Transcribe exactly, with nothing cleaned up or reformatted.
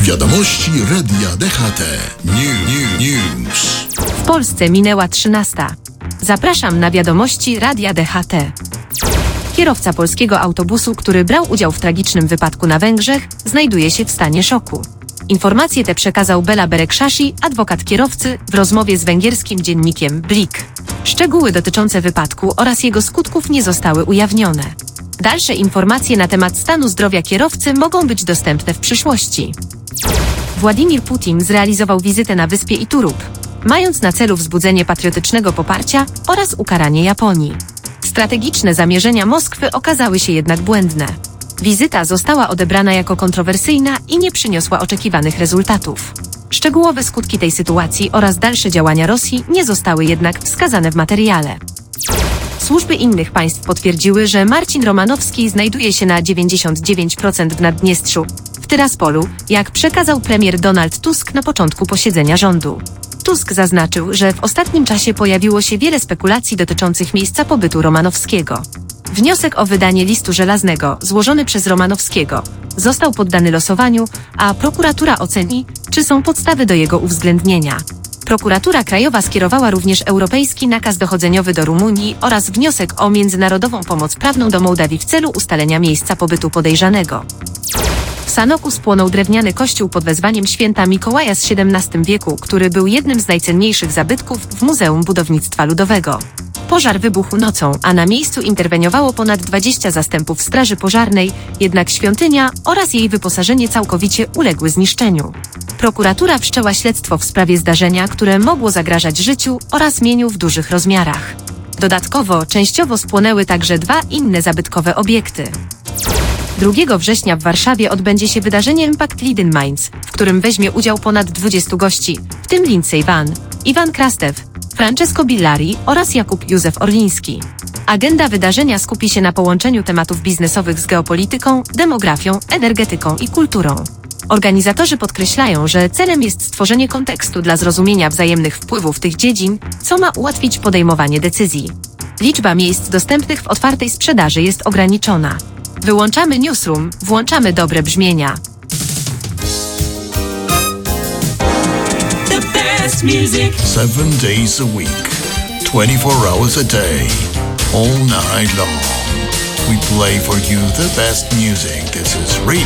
Wiadomości Radia D H T. New, new, news. W Polsce minęła trzynasta. Zapraszam na wiadomości Radia D H T. Kierowca polskiego autobusu, który brał udział w tragicznym wypadku na Węgrzech, znajduje się w stanie szoku. Informacje te przekazał Bela Bereksashi, adwokat kierowcy, w rozmowie z węgierskim dziennikiem Blik. Szczegóły dotyczące wypadku oraz jego skutków nie zostały ujawnione. Dalsze informacje na temat stanu zdrowia kierowcy mogą być dostępne w przyszłości. Władimir Putin zrealizował wizytę na wyspie Iturup, mając na celu wzbudzenie patriotycznego poparcia oraz ukaranie Japonii. Strategiczne zamierzenia Moskwy okazały się jednak błędne. Wizyta została odebrana jako kontrowersyjna i nie przyniosła oczekiwanych rezultatów. Szczegółowe skutki tej sytuacji oraz dalsze działania Rosji nie zostały jednak wskazane w materiale. Służby innych państw potwierdziły, że Marcin Romanowski znajduje się na dziewięćdziesiąt dziewięć procent w Naddniestrzu, w Tyraspolu, jak przekazał premier Donald Tusk na początku posiedzenia rządu. Tusk zaznaczył, że w ostatnim czasie pojawiło się wiele spekulacji dotyczących miejsca pobytu Romanowskiego. Wniosek o wydanie listu żelaznego, złożony przez Romanowskiego, został poddany losowaniu, a prokuratura oceni, czy są podstawy do jego uwzględnienia. Prokuratura Krajowa skierowała również europejski nakaz dochodzeniowy do Rumunii oraz wniosek o międzynarodową pomoc prawną do Mołdawii w celu ustalenia miejsca pobytu podejrzanego. W Sanoku spłonął drewniany kościół pod wezwaniem święta Mikołaja z siedemnastego wieku, który był jednym z najcenniejszych zabytków w Muzeum Budownictwa Ludowego. Pożar wybuchł nocą, a na miejscu interweniowało ponad dwadzieścia zastępów straży pożarnej, jednak świątynia oraz jej wyposażenie całkowicie uległy zniszczeniu. Prokuratura wszczęła śledztwo w sprawie zdarzenia, które mogło zagrażać życiu oraz mieniu w dużych rozmiarach. Dodatkowo częściowo spłonęły także dwa inne zabytkowe obiekty. drugiego września w Warszawie odbędzie się wydarzenie Impact Leading Minds, w którym weźmie udział ponad dwudziestu gości, w tym Lindsey Vonn, Iwan Krastew, Francesco Billari oraz Jakub Józef Orliński. Agenda wydarzenia skupi się na połączeniu tematów biznesowych z geopolityką, demografią, energetyką i kulturą. Organizatorzy podkreślają, że celem jest stworzenie kontekstu dla zrozumienia wzajemnych wpływów tych dziedzin, co ma ułatwić podejmowanie decyzji. Liczba miejsc dostępnych w otwartej sprzedaży jest ograniczona. Wyłączamy newsroom, włączamy dobre brzmienia. Seven days a week, twenty-four hours a day, all night long. We play for you the best music. This is Radio